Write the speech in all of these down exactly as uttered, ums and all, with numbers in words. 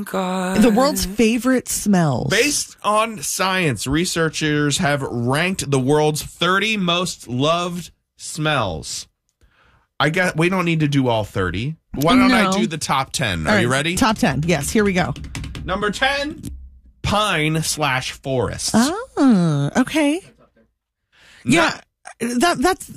God. The world's favorite smells. Based on science, researchers have ranked the world's thirty most loved smells. I guess we don't need to do all thirty. Why don't No. I do the top ten? Are All right, you ready? Top ten. Yes, here we go. Number ten, pine slash forest. Oh, okay. Yeah, that that's.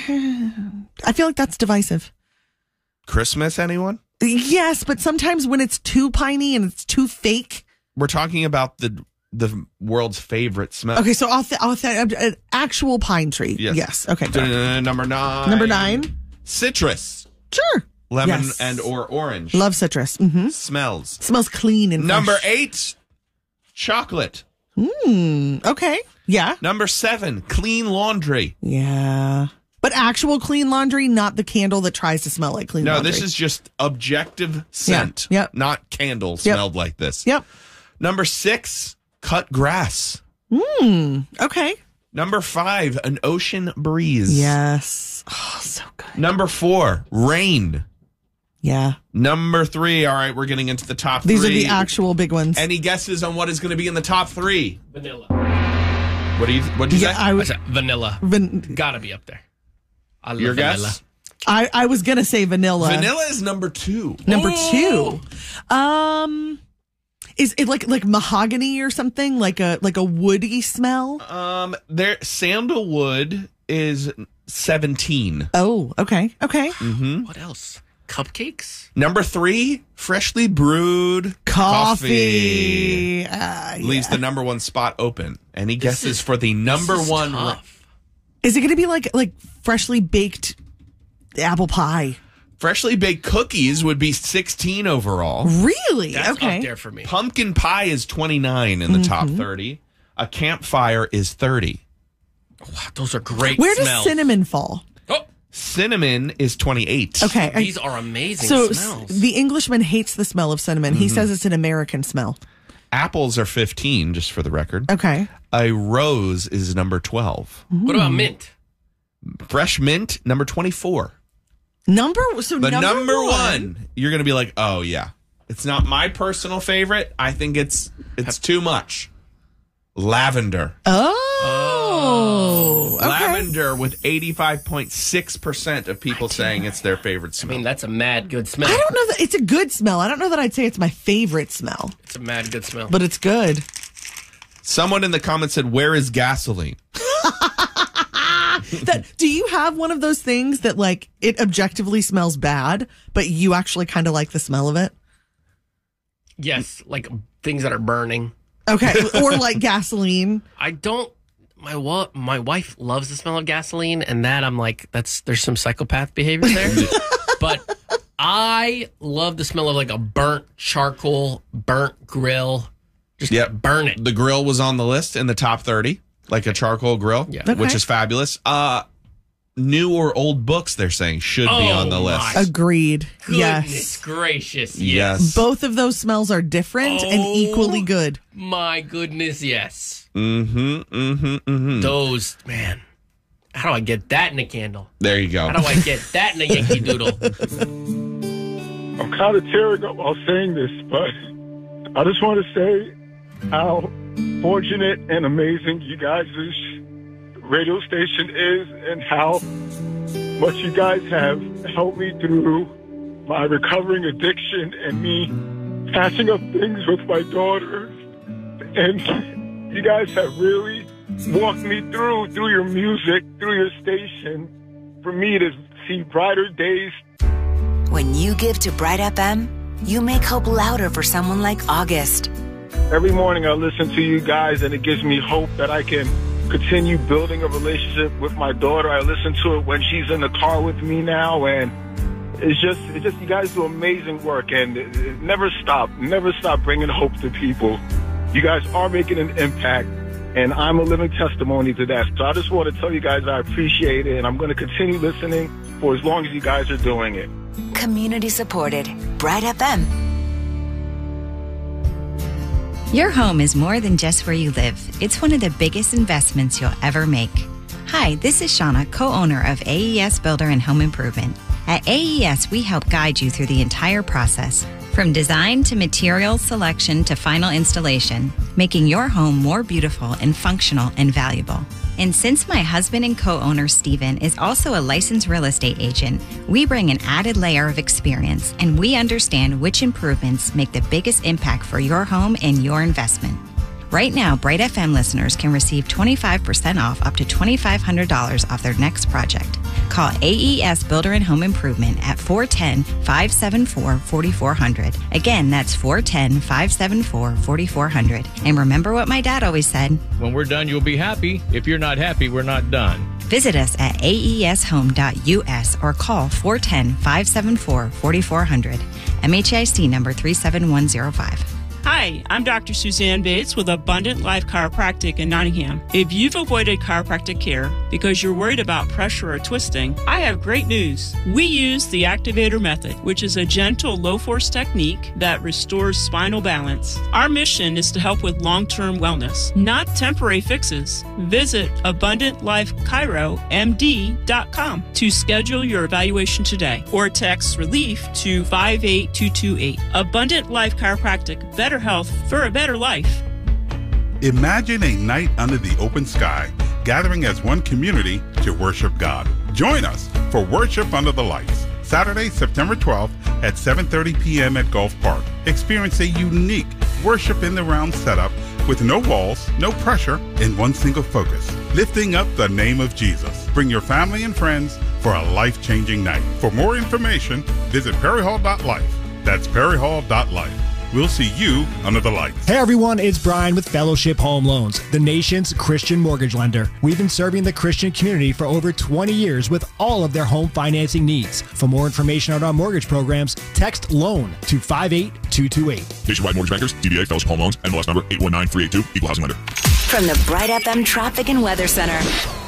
I feel like that's divisive. Christmas, anyone? Yes, but sometimes when it's too piney and it's too fake. We're talking about the the world's favorite smell. Okay, so auth- auth- an actual pine tree. Yes. Yes. Okay. Uh, number nine. Number nine. Citrus. Sure. Lemon Yes. and or orange. Love citrus. Mm-hmm. Smells. Smells clean and Number fresh. eight, chocolate. Mm, okay. Yeah. Number seven, clean laundry. Yeah. But actual clean laundry, not the candle that tries to smell like clean No, laundry. this is just objective scent. Yep. Not candle Yep. smelled like this. Yep. Number six, cut grass. Mm, okay. Number five, an ocean breeze. Yes. Oh, so good. Number four, rain. Yeah. Number three, all right, we're getting into the top These three. are the actual big ones. Any guesses on what is going to be in the top three? Vanilla. What do you? What do you yeah, say? I I was. said vanilla. Van- Gotta be up there. I love Your vanilla. guess? I, I was gonna say vanilla. Vanilla is number two. Number Ooh. two. Um, is it like like mahogany or something? Like a like a woody smell? Um, there sandalwood is seventeen. Oh, okay, okay. Mm-hmm. What else? Cupcakes? Number three, freshly brewed Coffee. coffee. Uh, Leaves yeah. the number one spot open. Any This guesses is- for the number This is one? tough. Is it going to be like like freshly baked apple pie? Freshly baked cookies would be sixteen overall. Really? That's okay. up there for me. Pumpkin pie is twenty-nine in the top thirty. A campfire is thirty. Wow, those are great Where does smells. cinnamon fall? Oh, Cinnamon is twenty-eight. Okay. I- these are amazing so s- smells. the Englishman hates the smell of cinnamon. He says it's an American smell. Apples are fifteen, just for the record. Okay. A rose is number twelve. what about mint? Fresh mint, number twenty-four. Number so The number, number, one. one, you're going to be like, oh, yeah. It's not my personal favorite. I think it's it's too much. Lavender. Oh. Okay. Lavender with eighty-five point six percent of people saying it's their favorite I smell. mean, that's a mad good smell. I don't know that it's a good smell. I don't know that I'd say it's my favorite smell, It's a mad good smell. but it's good. Someone in the comments said, where is gasoline? That do you have one of those things that like it objectively smells bad, but you actually kind of like the smell of it? yes, like things that are burning. Okay, or like gasoline. I don't. My wa- my wife loves the smell of gasoline, and that I'm like, that's there's some psychopath behavior there. But I love the smell of like a burnt charcoal, burnt grill. Just Yep. burn it. The grill was on the list in the top thirty, like a charcoal grill, Yeah. Okay. which is fabulous. Uh, new or old books, they're saying, should be Oh, on the list. my. Agreed. Goodness Yes. gracious, Yes. yes. Both of those smells are different and Oh. equally good. My goodness, yes. Mm-hmm, mm-hmm, mm-hmm. Those, man. How do I get that in a candle? There you go. How do I get that in a Yankee Doodle? I'm kind of tearing up while saying this, but I just want to say how fortunate and amazing you guys' radio station is and how much you guys have helped me through my recovering addiction and me patching up things with my daughter. And you guys have really walked me through, through your music, through your station, for me to see brighter days. When you give to Bright F M, you make hope louder for someone like August. Every morning I listen to you guys and it gives me hope that I can continue building a relationship with my daughter. I listen to it when she's in the car with me now, and it's just, it's just you guys do amazing work, and it, it never stop, never stop bringing hope to people. You guys are making an impact, and I'm a living testimony to that. So I just want to tell you guys I appreciate it, and I'm going to continue listening for as long as you guys are doing it. Community supported. Bright F M. Your home is more than just where you live. It's one of the biggest investments you'll ever make. Hi, this is Shauna, co-owner of A E S Builder and Home Improvement. At A E S, we help guide you through the entire process, From design to material selection to final installation, making your home more beautiful and functional and valuable. And since my husband and co-owner Steven is also a licensed real estate agent, we bring an added layer of experience and we understand which improvements make the biggest impact for your home and your investment. Right now, Bright F M listeners can receive twenty-five percent off up to two thousand five hundred dollars off their next project. Call A E S Builder and Home Improvement at four one zero, five seven four, four four zero zero. Again, that's four one zero, five seven four, four four zero zero. And remember what my dad always said. When we're done, you'll be happy. If you're not happy, we're not done. Visit us at A E S home dot U S or call four one zero, five seven four, four four zero zero. M H I C number three seven one zero five. Hi, I'm Doctor Suzanne Bates with Abundant Life Chiropractic in Nottingham. If you've avoided chiropractic care because you're worried about pressure or twisting, I have great news. We use the Activator Method, which is a gentle, low-force technique that restores spinal balance. Our mission is to help with long-term wellness, not temporary fixes. Visit abundant life chiro M D dot com to schedule your evaluation today or text RELIEF to five eight two two eight. Abundant Life Chiropractic, better health for a better life. Imagine a night under the open sky, gathering as one community to worship God. Join us for Worship Under the Lights, Saturday, September twelfth at seven thirty p.m. at Gulf Park. Experience a unique worship in the round setup with no walls, no pressure, and one single focus, lifting up the name of Jesus. Bring your family and friends for a life-changing night. For more information, visit perry hall dot life. That's perry hall dot life. We'll see you under the lights. Hey everyone, it's Brian with Fellowship Home Loans, the nation's Christian mortgage lender. We've been serving the Christian community for over twenty years with all of their home financing needs. For more information on our mortgage programs, text LOAN to five eight two two eight. Nationwide Mortgage Bankers, D B A Fellowship Home Loans, N M L S number eight one nine three eight two, Equal Housing Lender. From the Bright F M Traffic and Weather Center.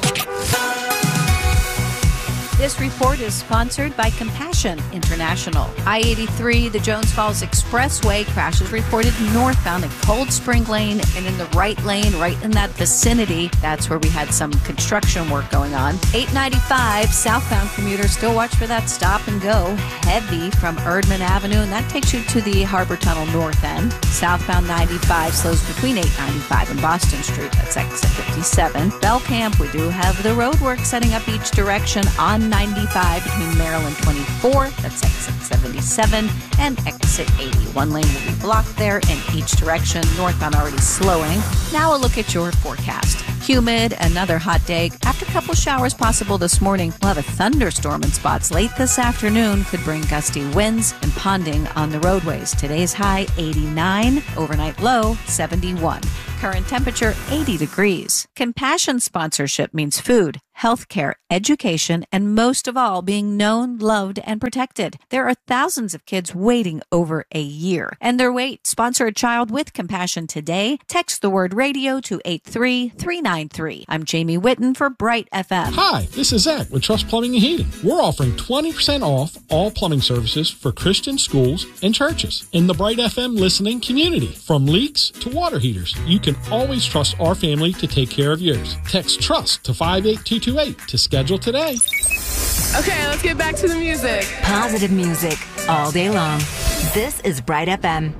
This report is sponsored by Compassion International. I eighty-three, the Jones Falls Expressway, crashes reported northbound at Cold Spring Lane and in the right lane, right in that vicinity. That's where we had some construction work going on. eight ninety-five, southbound commuters, still watch for that stop and go. Heavy from Erdman Avenue, and that takes you to the Harbor Tunnel north end. Southbound ninety-five slows between eight ninety-five and Boston Street. That's exit fifty-seven. Belcamp, we do have the road work setting up each direction on ninety-five between Maryland twenty-four, that's exit seventy-seven, and exit eighty. One lane will be blocked there in each direction, northbound already slowing. Now a look at your forecast. Humid, another hot day. After a couple showers possible this morning, we'll have a thunderstorm in spots late this afternoon. Could bring gusty winds and ponding on the roadways. Today's high eighty-nine, overnight low seventy-one. Current temperature eighty degrees. Compassion sponsorship means food, healthcare, education, and most of all, being known, loved, and protected. There are thousands of kids waiting over a year. And their wait. Sponsor a child with Compassion today. Text the word radio to eight three three nine three. I'm Jamie Whitten for Bright F M. Hi, this is Zach with Trust Plumbing and Heating. We're offering twenty percent off all plumbing services for Christian schools and churches in the Bright F M listening community. From leaks to water heaters, you can always trust our family to take care of yours. Text TRUST to five eight two two eight to schedule today. Okay, let's get back to the music. Positive music all day long. This is Bright F M.